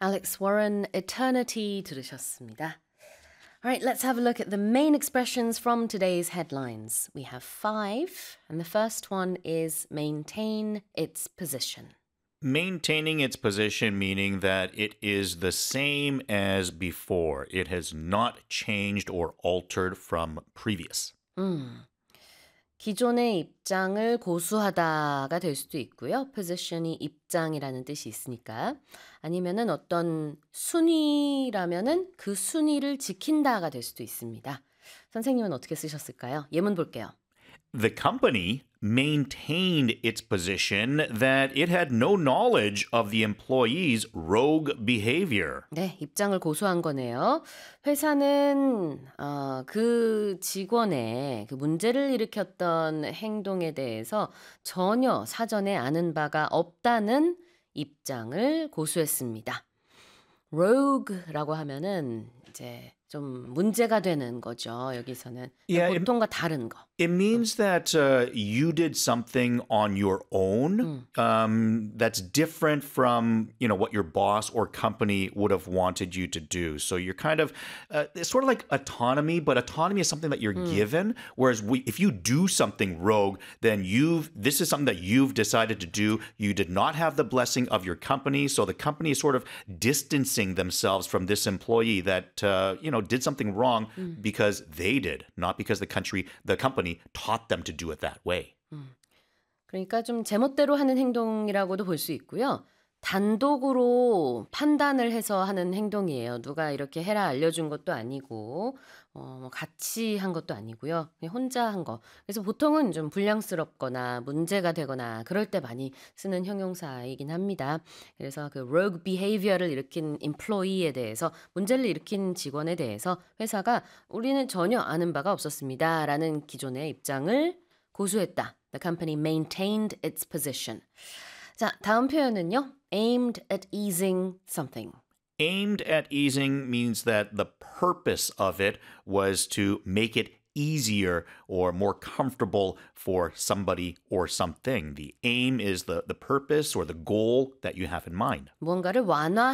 Alex Warren, Eternity 들으셨습니다. All right, let's have a look at the main expressions from today's headlines. We have 5, and the first one is maintain its position. Maintaining its position, meaning that it is the same as before. It has not changed or altered from previous. 기존의 입장을 고수하다가 될 수도 있고요. position이 입장이라는 뜻이 있으니까. 아니면은 어떤 순위라면은 그 순위를 지킨다가 될 수도 있습니다. 선생님은 어떻게 쓰셨을까요? 예문 볼게요. The company maintained its position that it had no knowledge of the employees' rogue behavior. 네, 입장을 고수한 거네요. 회사는 그 직원의 그 문제를 일으켰던 행동에 대해서 전혀 사전에 아는 바가 없다는 입장을 고수했습니다. rogue라고 하면은 이제 좀 문제가 되는 거죠. 여기서는 보통과 다른 거. It means that you did something on your own that's different from, what your boss or company would have wanted you to do. So you're kind of, it's sort of like autonomy, but autonomy is something that you're given. Whereas if you do something rogue, then this is something that you've decided to do. You did not have the blessing of your company. So the company is sort of distancing themselves from this employee that, did something wrong because they did, not because the company taught them to do it that way. 그러니까 좀 제멋대로 하는 행동이라고도 볼 수 있고요. 단독으로 판단을 해서 하는 행동이에요. 누가 이렇게 해라 알려준 것도 아니고 같이 한 것도 아니고요. 그냥 혼자 한 거. 그래서 보통은 좀 불량스럽거나 문제가 되거나 그럴 때 많이 쓰는 형용사이긴 합니다. 그래서 그 rogue behavior를 일으킨 employee에 대해서 문제를 일으킨 직원에 대해서 회사가 우리는 전혀 아는 바가 없었습니다. 라는 기존의 입장을 고수했다. The company maintained its position. 자, 다음 표현은요. aimed at easing something. Aimed at easing means that the purpose of it was to make it easier or more comfortable for somebody or something. The aim is the purpose or the goal that you have in mind. 무언가를 완화